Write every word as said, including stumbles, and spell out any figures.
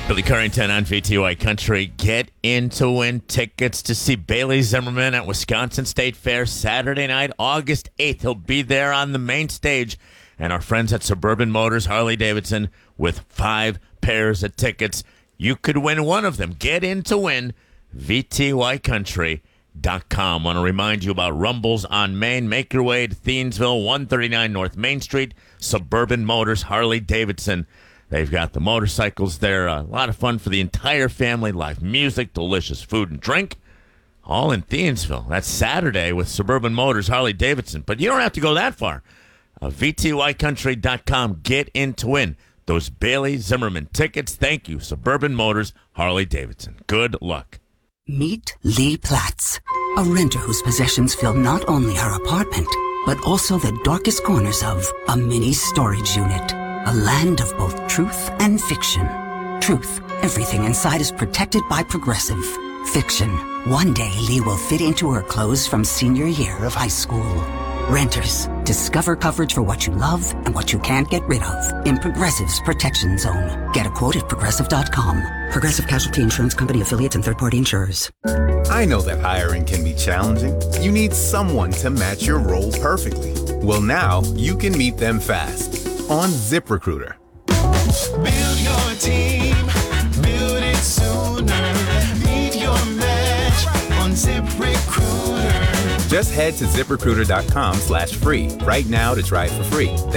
Billy Currington on V T Y Country. Get in to win tickets to see Bailey Zimmerman at Wisconsin State Fair Saturday night, August eighth. He'll be there on the main stage. And our friends at Suburban Motors Harley Davidson with five pairs of tickets. You could win one of them. Get in to win. V T Y Country dot com. Want to remind you about Rumbles on Main. Make your way to Thiensville, one thirty-nine North Main Street. Suburban Motors Harley Davidson. They've got the motorcycles there. A lot of fun for the entire family. Live music, delicious food and drink. All in Thiensville. That's Saturday with Suburban Motors Harley Davidson. But you don't have to go that far. Uh, V T Y Country dot com. Get in to win those Bailey Zimmerman tickets. Thank you, Suburban Motors Harley Davidson. Good luck. Meet Lee Platz, a renter whose possessions fill not only her apartment, but also the darkest corners of a mini storage unit. A land of both truth and fiction. Truth, everything inside is protected by Progressive. Fiction, one day Lee will fit into her clothes from senior year of high school. Renters, discover coverage for what you love and what you can't get rid of in Progressive's Protection Zone. Get a quote at Progressive dot com. Progressive Casualty Insurance Company affiliates and third-party insurers. I know that hiring can be challenging. You need someone to match your role perfectly. Well, now you can meet them fast on ZipRecruiter. Build your team, build it sooner. Meet your match on ZipRecruiter. Just head to ZipRecruiter dot com slash free right now to try it for free. That's